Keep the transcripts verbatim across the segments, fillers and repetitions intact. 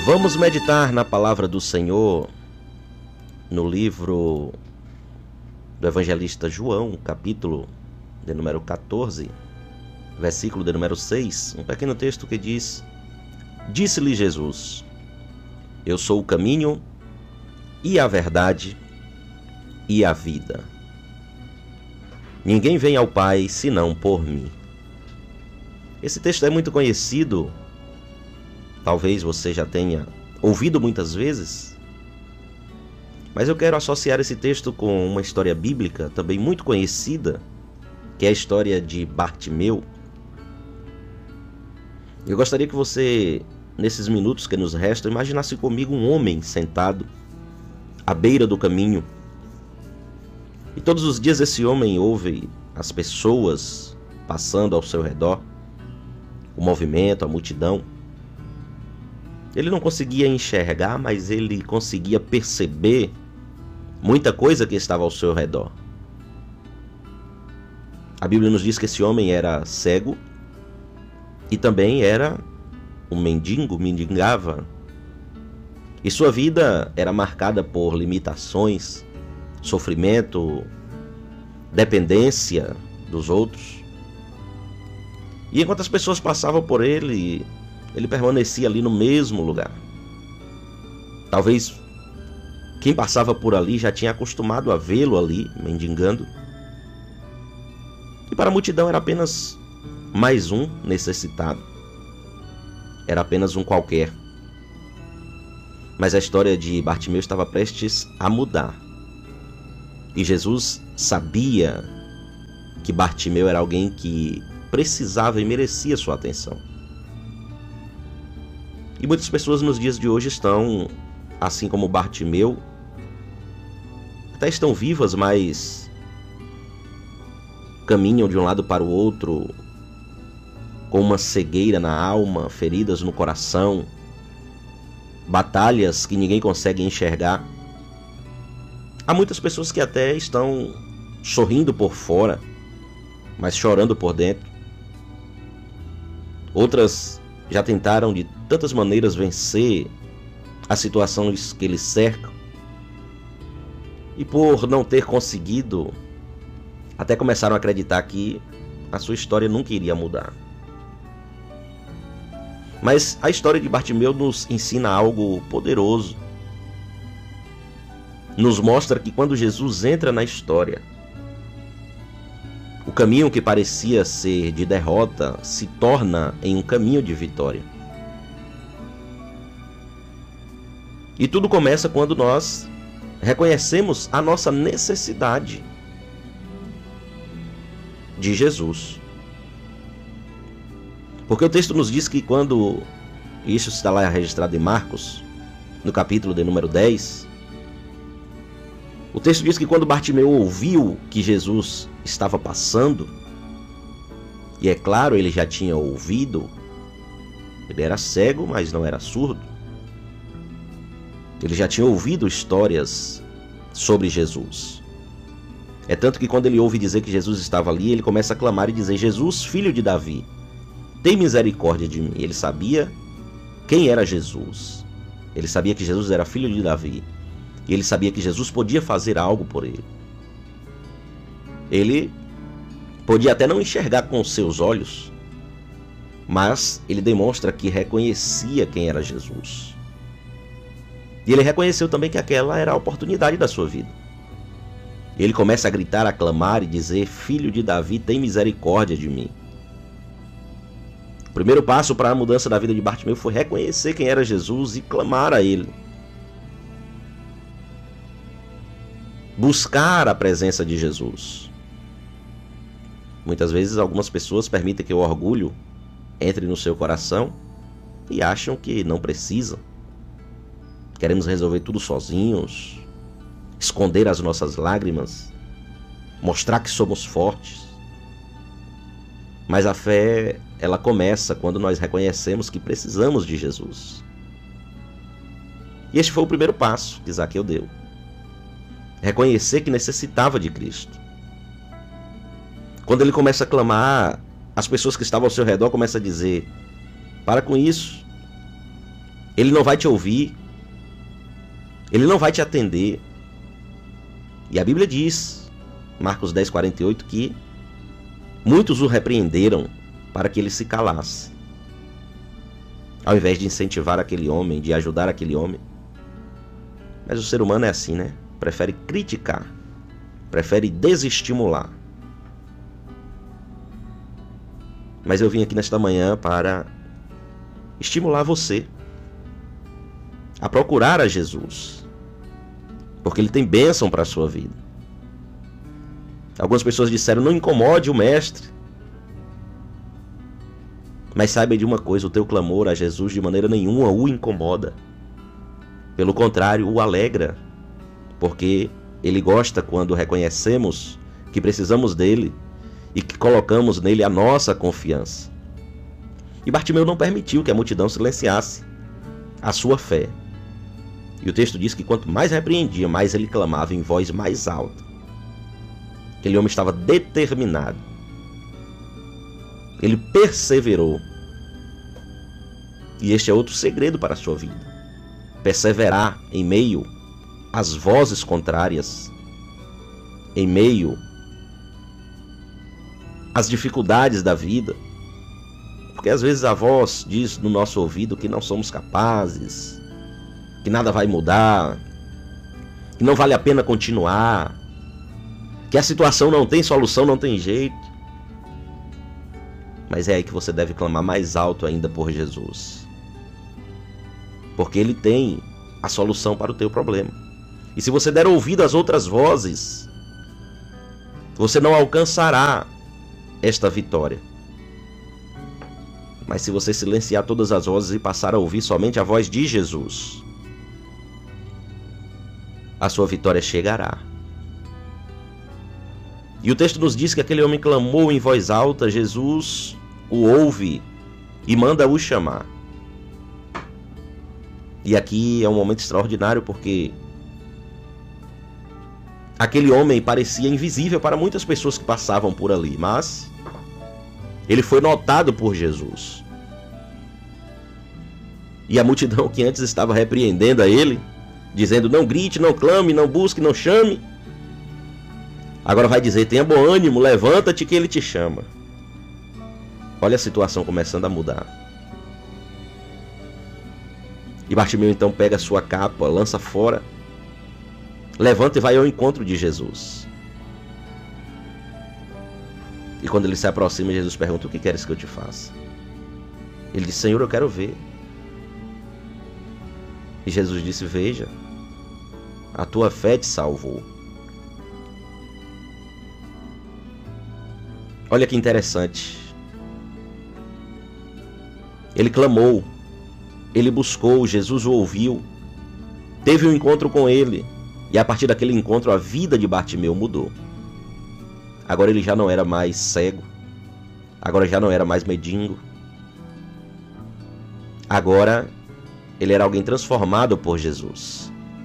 Vamos meditar na palavra do Senhor no livro do evangelista João, capítulo de número quatorze, versículo de número seis, um pequeno texto que diz: Disse-lhe Jesus: Eu sou o caminho e a verdade e a vida. Ninguém vem ao Pai senão por mim. Esse texto é muito conhecido. Talvez você já tenha ouvido muitas vezes, mas eu quero associar esse texto com uma história bíblica também muito conhecida, que é a história de Bartimeu. Eu gostaria que você, nesses minutos que nos restam, imaginasse comigo um homem sentado à beira do caminho. E todos os dias esse homem ouve as pessoas passando ao seu redor, o movimento, a multidão. Ele não conseguia enxergar, mas ele conseguia perceber muita coisa que estava ao seu redor. A Bíblia nos diz que esse homem era cego e também era um mendigo, mendigava. E sua vida era marcada por limitações, sofrimento, dependência dos outros. E enquanto as pessoas passavam por ele, ele permanecia ali no mesmo lugar. Talvez quem passava por ali já tinha acostumado a vê-lo ali, mendigando. E para a multidão era apenas mais um necessitado. Era apenas um qualquer. Mas a história de Bartimeu estava prestes a mudar. E Jesus sabia que Bartimeu era alguém que precisava e merecia sua atenção. E muitas pessoas nos dias de hoje estão, assim como Bartimeu, até estão vivas, mas caminham de um lado para o outro com uma cegueira na alma, feridas no coração, batalhas que ninguém consegue enxergar. Há muitas pessoas que até estão sorrindo por fora, mas chorando por dentro. Outras já tentaram de tantas maneiras vencer as situações que eles cercam, e por não ter conseguido, até começaram a acreditar que a sua história nunca iria mudar. Mas a história de Bartimeu nos ensina algo poderoso. Nos mostra que quando Jesus entra na história, o caminho que parecia ser de derrota se torna em um caminho de vitória. E tudo começa quando nós reconhecemos a nossa necessidade de Jesus. Porque o texto nos diz que quando, isso está lá registrado em Marcos, no capítulo de número dez, o texto diz que quando Bartimeu ouviu que Jesus estava passando, e é claro, ele já tinha ouvido, ele era cego, mas não era surdo. Ele já tinha ouvido histórias sobre Jesus. É tanto que quando ele ouve dizer que Jesus estava ali, ele começa a clamar e dizer: Jesus, filho de Davi, tem misericórdia de mim. Ele sabia quem era Jesus. Ele sabia que Jesus era filho de Davi. E ele sabia que Jesus podia fazer algo por ele. Ele podia até não enxergar com os seus olhos, mas ele demonstra que reconhecia quem era Jesus. E ele reconheceu também que aquela era a oportunidade da sua vida. Ele começa a gritar, a clamar e dizer: Filho de Davi, tem misericórdia de mim. O primeiro passo para a mudança da vida de Bartimeu foi reconhecer quem era Jesus e clamar a ele. Buscar a presença de Jesus. Muitas vezes algumas pessoas permitem que o orgulho entre no seu coração e acham que não precisam. Queremos resolver tudo sozinhos, esconder as nossas lágrimas, mostrar que somos fortes. Mas a fé, ela começa quando nós reconhecemos que precisamos de Jesus. E este foi o primeiro passo que Zaqueu deu. Reconhecer que necessitava de Cristo. Quando ele começa a clamar, as pessoas que estavam ao seu redor começam a dizer: para com isso. Ele não vai te ouvir. Ele não vai te atender. E a Bíblia diz, Marcos dez, quarenta e oito, que muitos o repreenderam para que ele se calasse. Ao invés de incentivar aquele homem, de ajudar aquele homem. Mas o ser humano é assim, né? Prefere criticar, prefere desestimular. Mas eu vim aqui nesta manhã para estimular você a procurar a Jesus, porque Ele tem bênção para a sua vida. Algumas pessoas disseram, não incomode o mestre. Mas saiba de uma coisa, o teu clamor a Jesus de maneira nenhuma o incomoda. Pelo contrário, o alegra, porque Ele gosta quando reconhecemos que precisamos dEle e que colocamos nele a nossa confiança. E Bartimeu não permitiu que a multidão silenciasse a sua fé. E o texto diz que quanto mais repreendia, mais ele clamava em voz mais alta. Aquele homem estava determinado. Ele perseverou. E este é outro segredo para a sua vida. Perseverar em meio às vozes contrárias, em meio às dificuldades da vida. Porque às vezes a voz diz no nosso ouvido que não somos capazes, que nada vai mudar, que não vale a pena continuar, que a situação não tem solução, não tem jeito. Mas é aí que você deve clamar mais alto ainda por Jesus. Porque Ele tem a solução para o teu problema. E se você der ouvido às outras vozes, você não alcançará esta vitória. Mas se você silenciar todas as vozes e passar a ouvir somente a voz de Jesus, a sua vitória chegará. E o texto nos diz que aquele homem clamou em voz alta, Jesus o ouve e manda o chamar. E aqui é um momento extraordinário porque aquele homem parecia invisível para muitas pessoas que passavam por ali, mas ele foi notado por Jesus. E a multidão que antes estava repreendendo a ele, dizendo não grite, não clame, não busque, não chame, agora vai dizer, tenha bom ânimo, levanta-te que ele te chama. Olha a situação começando a mudar. E Bartimeu então pega a sua capa, lança fora, levanta e vai ao encontro de Jesus. E quando ele se aproxima, Jesus pergunta, o que queres que eu te faça? Ele diz, Senhor, eu quero ver. E Jesus disse, veja, a tua fé te salvou. Olha que interessante. Ele clamou, ele buscou, Jesus o ouviu, teve um encontro com ele, e a partir daquele encontro a vida de Bartimeu mudou. Agora ele já não era mais cego, agora já não era mais mendigo, agora ele era alguém transformado por Jesus.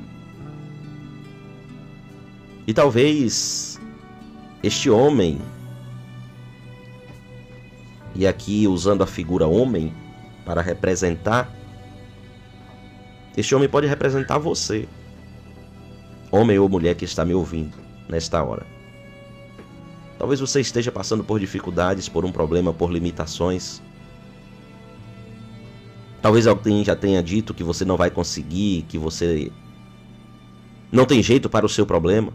E talvez este homem, e aqui usando a figura homem para representar, este homem pode representar você, homem ou mulher que está me ouvindo nesta hora. Talvez você esteja passando por dificuldades, por um problema, por limitações. Talvez alguém já tenha dito que você não vai conseguir, que você não tem jeito para o seu problema.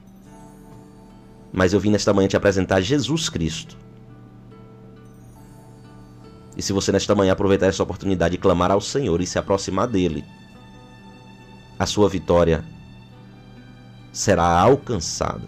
Mas eu vim nesta manhã te apresentar Jesus Cristo. E se você nesta manhã aproveitar essa oportunidade de clamar ao Senhor e se aproximar dele, a sua vitória será alcançada.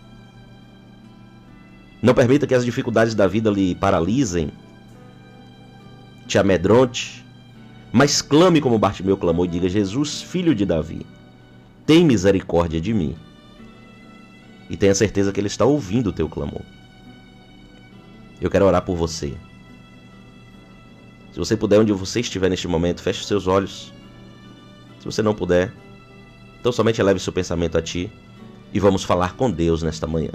Não permita que as dificuldades da vida lhe paralisem, te amedronte, mas clame como Bartimeu clamou e diga, Jesus, filho de Davi, tem misericórdia de mim. E tenha certeza que Ele está ouvindo o teu clamor. Eu quero orar por você. Se você puder, onde você estiver neste momento, feche os seus olhos. Se você não puder, então somente eleve seu pensamento a Ti e vamos falar com Deus nesta manhã.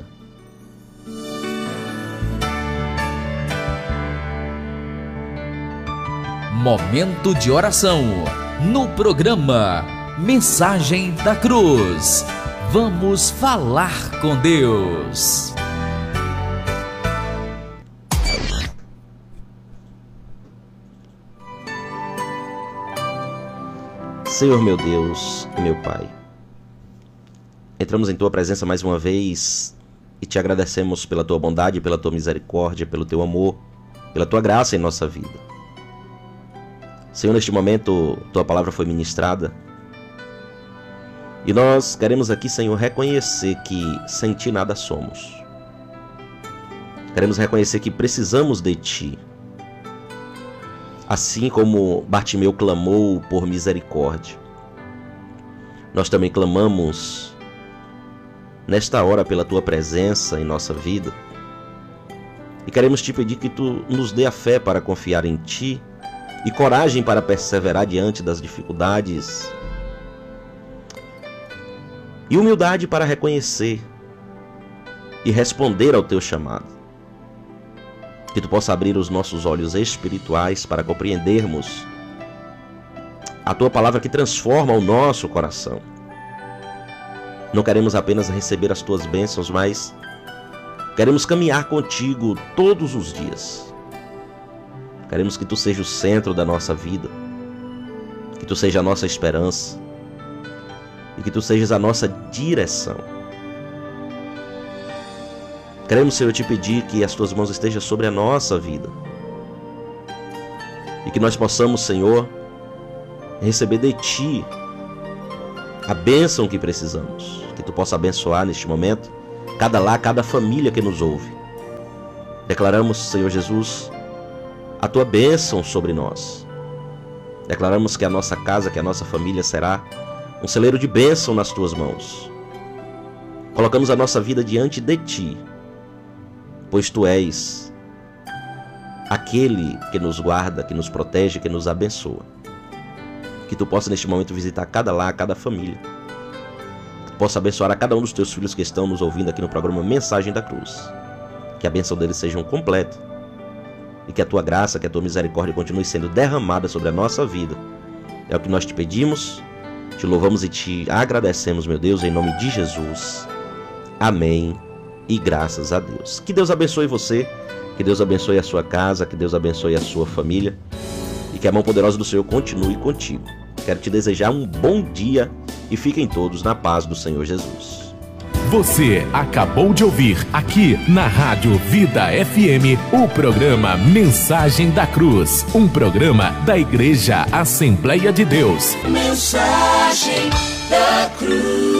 Momento de oração. no programa Mensagem da Cruz. Vamos falar com Deus. Senhor meu Deus e meu Pai, entramos em Tua presença mais uma vez e Te agradecemos pela Tua bondade, pela Tua misericórdia, pelo Teu amor, pela Tua graça em nossa vida. Senhor, neste momento Tua palavra foi ministrada e nós queremos aqui, Senhor, reconhecer que sem Ti nada somos. Queremos reconhecer que precisamos de Ti. Assim como Bartimeu clamou por misericórdia, nós também clamamos nesta hora pela Tua presença em nossa vida e queremos Te pedir que Tu nos dê a fé para confiar em Ti e coragem para perseverar diante das dificuldades e humildade para reconhecer e responder ao Teu chamado. Que Tu possa abrir os nossos olhos espirituais para compreendermos a Tua palavra que transforma o nosso coração. Não queremos apenas receber as Tuas bênçãos, mas queremos caminhar contigo todos os dias. Queremos que Tu seja o centro da nossa vida, que Tu seja a nossa esperança e que Tu sejas a nossa direção. Queremos, Senhor, Te pedir que as Tuas mãos estejam sobre a nossa vida e que nós possamos, Senhor, receber de Ti a bênção que precisamos. Que Tu possa abençoar neste momento cada lar, cada família que nos ouve. Declaramos, Senhor Jesus, a Tua bênção sobre nós. Declaramos que a nossa casa, que a nossa família será um celeiro de bênção nas Tuas mãos. Colocamos a nossa vida diante de Ti, pois Tu és aquele que nos guarda, que nos protege, que nos abençoa. Que Tu possa neste momento visitar cada lar, cada família. Que Tu possa abençoar a cada um dos Teus filhos que estão nos ouvindo aqui no programa Mensagem da Cruz. Que a bênção deles seja completa e que a Tua graça, que a Tua misericórdia continue sendo derramada sobre a nossa vida. É o que nós Te pedimos, Te louvamos e Te agradecemos, meu Deus, em nome de Jesus. Amém. E graças a Deus. Que Deus abençoe você, que Deus abençoe a sua casa, que Deus abençoe a sua família e que a mão poderosa do Senhor continue contigo. Quero te desejar um bom dia e fiquem todos na paz do Senhor Jesus. Você acabou de ouvir aqui na Rádio Vida F M o programa Mensagem da Cruz, um programa da Igreja Assembleia de Deus. Mensagem da Cruz.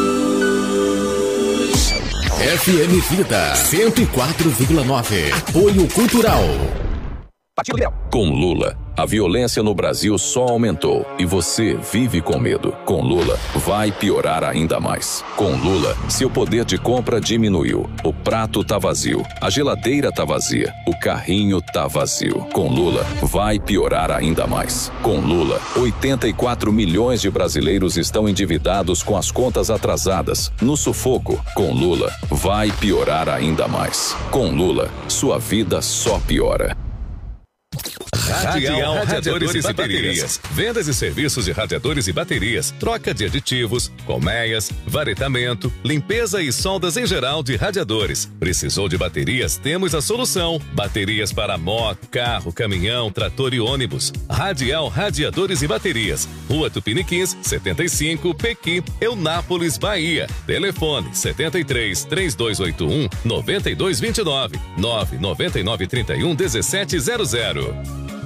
F M Vida cento e quatro vírgula nove. Apoio Cultural. Com Lula, a violência no Brasil só aumentou e você vive com medo. Com Lula, vai piorar ainda mais. Com Lula, seu poder de compra diminuiu. O prato tá vazio, a geladeira tá vazia, o carrinho tá vazio. Com Lula, vai piorar ainda mais. Com Lula, oitenta e quatro milhões de brasileiros estão endividados com as contas atrasadas, no sufoco. Com Lula, vai piorar ainda mais. Com Lula, sua vida só piora. Radial Radiadores e Baterias. Vendas e serviços de radiadores e baterias, troca de aditivos, colmeias, varetamento, limpeza e soldas em geral de radiadores. Precisou de baterias? Temos a solução. Baterias para moto, carro, caminhão, trator e ônibus. Radial Radiadores e Baterias. Rua Tupiniquins, setenta e cinco, Pequi, Eunápolis, Bahia. Telefone setenta e três, três dois oito um, nove dois dois nove, nove nove nove, trinta e um, dezessete zero zero.